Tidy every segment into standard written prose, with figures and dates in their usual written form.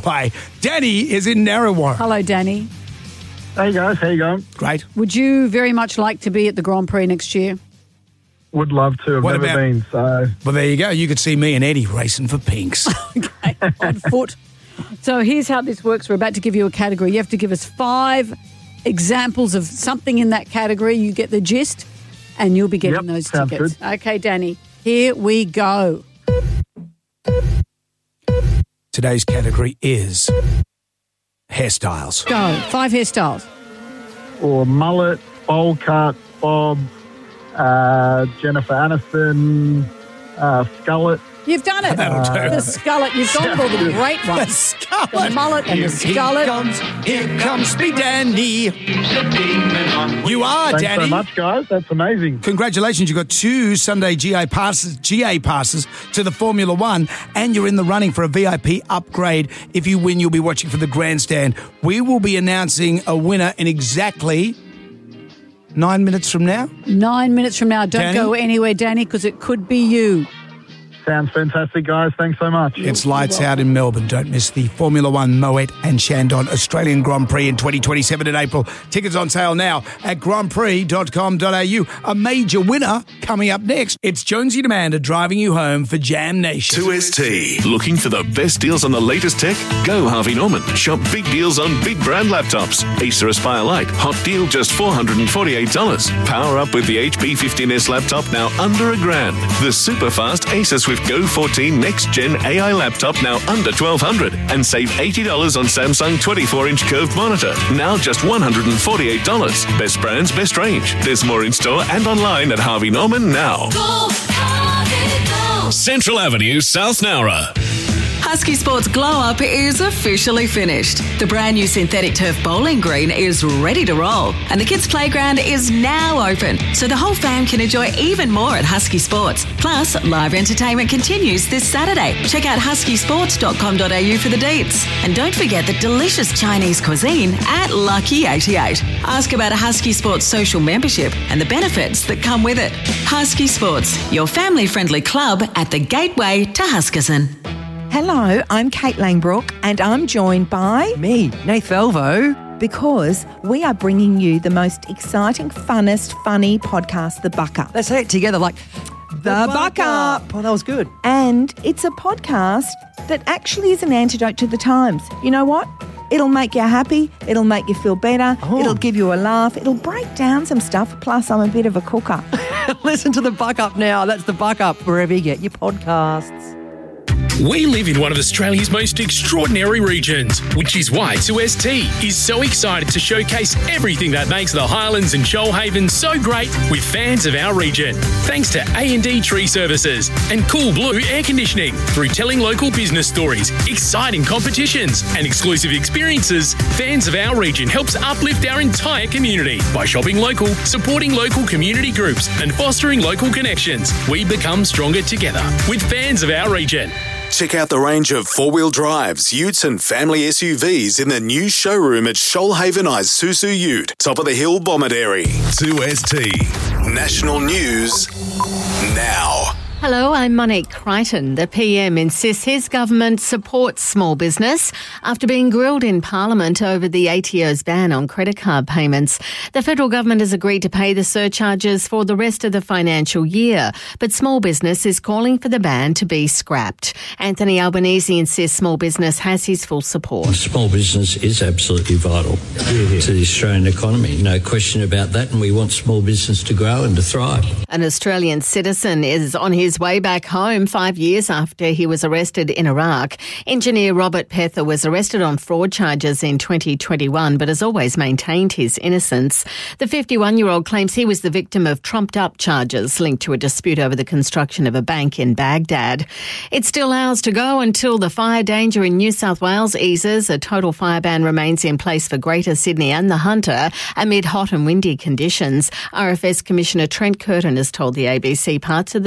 by. Danny is in Narrawarrah. Hello, Danny. Hey guys, how you going? Great. Would you very much like to be at the Grand Prix next year? Would love to. I've never been, so... Well, there you go. You could see me and Eddie racing for pinks. Okay, on foot. So here's how this works. We're about to give you a category. You have to give us 5 examples of something in that category. You get the gist, and you'll be getting those sounds tickets. good. Okay, Danny, here we go. Today's category is hairstyles. Go. 5 hairstyles. Or mullet, bowl cut, bob, Jennifer Aniston, skullet. You've done it. That'll do. The skullet. You've gone for the great The ones. skullet. The mullet and the skullet. Here comes me, Danny. You are, Thanks Danny. so much, guys. That's amazing. Congratulations, you got 2 Sunday GA passes to the Formula One, and you're in the running for a VIP upgrade. If you win, you'll be watching for the grandstand. We will be announcing a winner in exactly 9 minutes from now. 9 minutes from now. Don't Danny? go anywhere, Danny, because it could be you. Sounds fantastic, guys. Thanks so much. It's lights out in Melbourne. Don't miss the Formula One Moet and Shandon Australian Grand Prix in 2027 in April. Tickets on sale now at grandprix.com.au. A major winner coming up next. It's Jonesy and Amanda driving you home for Jam Nation. 2ST. Looking for the best deals on the latest tech? Go Harvey Norman. Shop big deals on big brand laptops. Acer Aspire Lite. Hot deal just $448. Power up with the HP 15S laptop now under $1,000. The super fast Acer Swift Go 14 Next Gen AI laptop now under $1,200. And save $80 on Samsung 24-inch curved monitor. Now just $148. Best brands, best range. There's more in store and online at Harvey Norman now. Go, Harvey, go. Central Avenue, South Nowra. Husky Sports Glow Up is officially finished. The brand new synthetic turf bowling green is ready to roll, and the kids' playground is now open, so the whole fam can enjoy even more at Husky Sports. Plus, live entertainment continues this Saturday. Check out huskysports.com.au for the deets. And don't forget the delicious Chinese cuisine at Lucky 88. Ask about a Husky Sports social membership and the benefits that come with it. Husky Sports, your family-friendly club at the gateway to Huskisson. Hello, I'm Kate Langbrook and I'm joined by... Me, Nath Velvo. Because we are bringing you the most exciting, funnest, funny podcast, The Buck Up. Let's say it together like... The Buck Up. Oh, that was good. And it's a podcast that actually is an antidote to the times. You know what? It'll make you happy. It'll make you feel better. Oh. It'll give you a laugh. It'll break down some stuff. Plus, I'm a bit of a cooker. Listen to The Buck Up now. That's The Buck Up, wherever you get your podcasts. We live in one of Australia's most extraordinary regions, which is why 2ST is so excited to showcase everything that makes the Highlands and Shoalhaven so great with fans of our region. Thanks to A&D Tree Services and Cool Blue Air Conditioning. Through telling local business stories, exciting competitions and exclusive experiences, fans of our region helps uplift our entire community. By shopping local, supporting local community groups and fostering local connections, we become stronger together with fans of our region. Check out the range of four-wheel drives, utes and family SUVs in the new showroom at Shoalhaven Isuzu Ute, top of the hill Bomaderry. 2ST. National News now. Hello, I'm Monique Crichton. The PM insists his government supports small business after being grilled in Parliament over the ATO's ban on credit card payments. The federal government has agreed to pay the surcharges for the rest of the financial year, but small business is calling for the ban to be scrapped. Anthony Albanese insists small business has his full support. Small business is absolutely vital to the Australian economy, no question about that, and we want small business to grow and to thrive. An Australian citizen is on his way back home 5 years after he was arrested in Iraq. Engineer Robert Pether was arrested on fraud charges in 2021 but has always maintained his innocence. The 51-year-old claims he was the victim of trumped-up charges linked to a dispute over the construction of a bank in Baghdad. It's still hours to go until the fire danger in New South Wales eases. A total fire ban remains in place for Greater Sydney and the Hunter amid hot and windy conditions. RFS Commissioner Trent Curtin has told the ABC parts of the state of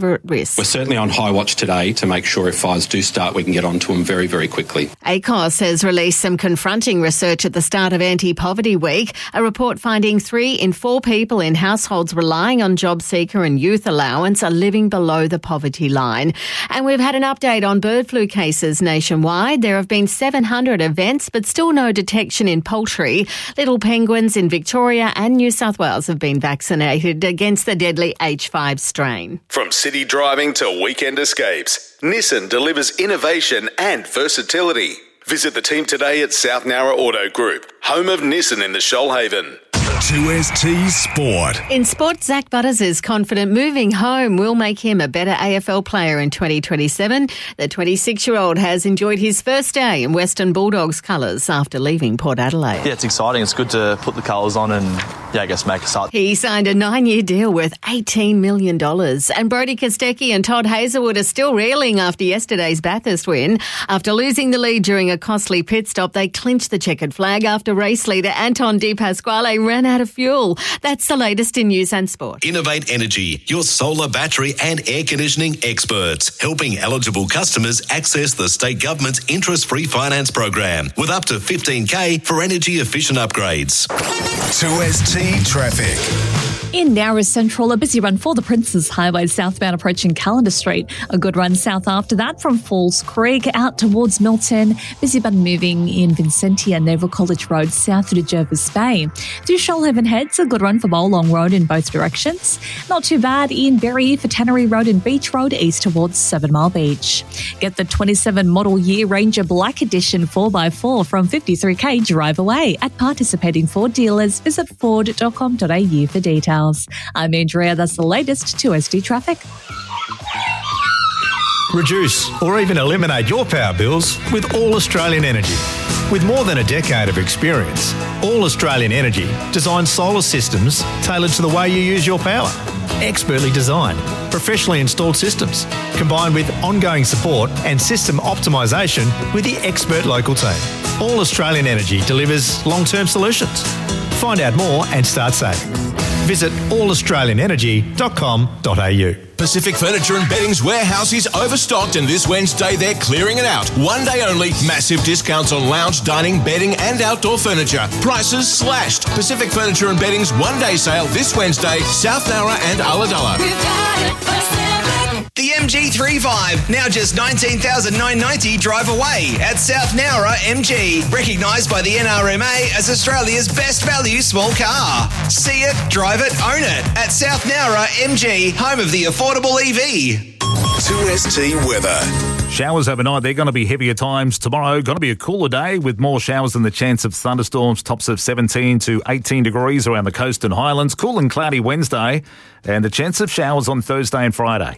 never at risk. We're certainly on high watch today to make sure if fires do start, we can get onto them very, very quickly. ACOS has released some confronting research at the start of Anti-Poverty Week, a report finding 3 in 4 people in households relying on job seeker and youth allowance are living below the poverty line. And we've had an update on bird flu cases nationwide. There have been 700 events, but still no detection in poultry. Little penguins in Victoria and New South Wales have been vaccinated against the deadly H5 strain. From city driving to weekend escapes, Nissan delivers innovation and versatility. Visit the team today at South Nowra Auto Group, home of Nissan in the Shoalhaven. 2ST Sport. In sport, Zach Butters is confident moving home will make him a better AFL player in 2027. The 26-year-old has enjoyed his first day in Western Bulldogs colours after leaving Port Adelaide. Yeah, it's exciting. It's good to put the colours on and, I guess make a start. He signed a 9-year deal worth $18 million. And Brodie Kostecki and Todd Hazelwood are still reeling after yesterday's Bathurst win. After losing the lead during a costly pit stop, they clinched the checkered flag after race leader Anton De Pasquale ran out of fuel. That's the latest in news and sport. Innovate Energy, your solar, battery and air conditioning experts, helping eligible customers access the state government's interest-free finance program with up to $15,000 for energy-efficient upgrades. 2ST Traffic. In Nowra Central, a busy run for the Princes Highway southbound approaching Callender Street. A good run south after that from Falls Creek out towards Milton. Busy but moving in Vincentia and Naval College Road south to Jervis Bay. Through Shoalhaven Heads, a good run for Bowlong Road in both directions. Not too bad in Berry for Tannery Road and Beach Road east towards 7 Mile Beach. Get the 27 model year Ranger Black Edition 4x4 from $53,000 drive away at participating Ford dealers. Visit ford.com.au for details. I'm Andrea. That's the latest 2SD traffic. Reduce or even eliminate your power bills with All Australian Energy. With more than a decade of experience, All Australian Energy designs solar systems tailored to the way you use your power. Expertly designed, professionally installed systems, combined with ongoing support and system optimisation with the expert local team. All Australian Energy delivers long-term solutions. Find out more and start saving. Visit allaustralianenergy.com.au. Pacific Furniture and Bedding's warehouse is overstocked, and this Wednesday they're clearing it out. One day only, massive discounts on lounge, dining, bedding and outdoor furniture. Prices slashed. Pacific Furniture and Bedding's one-day sale this Wednesday, South Nowra and Ulladulla. The MG35, now just $19,990 drive away at South Nowra MG. Recognised by the NRMA as Australia's best value small car. See it, drive it, own it at South Nowra MG, home of the affordable EV. 2ST weather. Showers overnight, they're going to be heavier times tomorrow. Going to be a cooler day with more showers and the chance of thunderstorms. Tops of 17 to 18 degrees around the coast and highlands. Cool and cloudy Wednesday and the chance of showers on Thursday and Friday.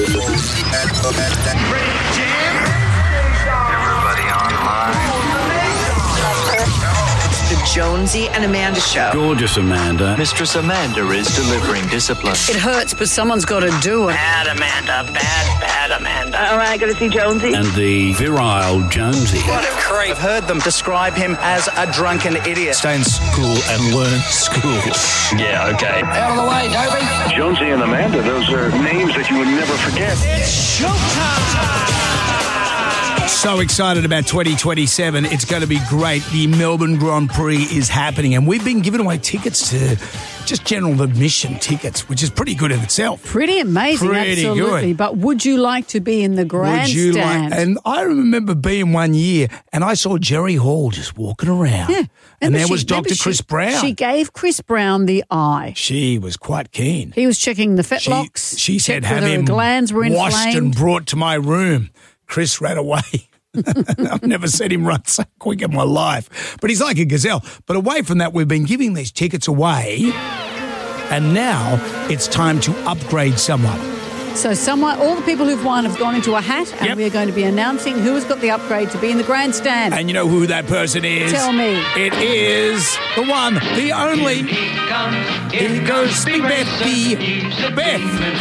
The Jonesy and Amanda Show. Gorgeous Amanda. Mistress Amanda is delivering discipline. It hurts, but someone's got to do it. Bad Amanda, bad Amanda. All right, got to see Jonesy. And the virile Jonesy. What a creep. I've heard them describe him as a drunken idiot. Stay in school and learn school. Yeah, okay. Out of the way, Toby. Jonesy and Amanda, those are names that you would never forget. It's showtime. So excited about 2027. It's going to be great. The Melbourne Grand Prix is happening, and we've been giving away tickets to just general admission tickets, which is pretty good in itself. Pretty amazing, Pretty absolutely. good. But would you like to be in the grandstand? And I remember being one year, and I saw Jerry Hall just walking around. Yeah. And there was Dr. Chris Brown. She gave Chris Brown the eye. She was quite keen. He was checking the fetlocks. She said, have whether him her glands were washed inflamed. and brought to my room. Chris ran away. I've never seen him run so quick in my life. But he's like a gazelle. But away from that, we've been giving these tickets away, and now it's time to upgrade someone. So all the people who've won have gone into a hat, and we're going to be announcing who has got the upgrade to be in the grandstand. And you know who that person is? Tell me. It is the one, the only. Here goes Big Bethy. Beth.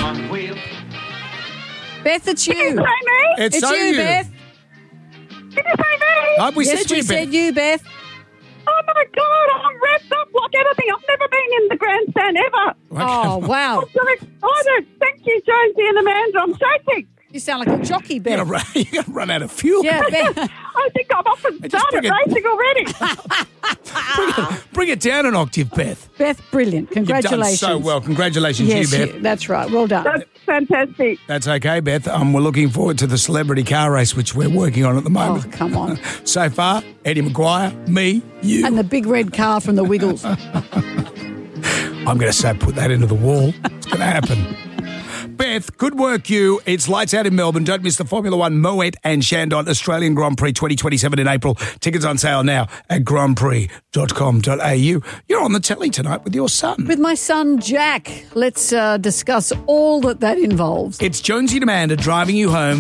Beth, it's you. Did you say me? It's so you, Beth. Did you say me? We yes, said we you, said Beth. you, Beth. Oh, my God, I'm wrapped up like everything. I've never been in the grandstand ever. Oh, wow. I'm so excited. Thank you, Jonesy and Amanda. I'm shaking. You sound like a jockey, Beth. You're going to run out of fuel. Yeah, Beth. I think I'm off and started racing already. Bring it down an octave, Beth. Beth, brilliant. Congratulations. You've done so well. Congratulations yes, to you, Beth. That's right. Well done. That's fantastic. That's okay, Beth. We're looking forward to the celebrity car race, which we're working on at the moment. Oh, come on. So far, Eddie Maguire, me, you. And the big red car from the Wiggles. I'm going to say put that into the wall. It's going to happen. Beth, good work, you. It's lights out in Melbourne. Don't miss the Formula One Moet and Chandon Australian Grand Prix 2027 in April. Tickets on sale now at grandprix.com.au. You're on the telly tonight with your son. With my son, Jack. Let's discuss all that involves. It's Jonesy and Amanda driving you home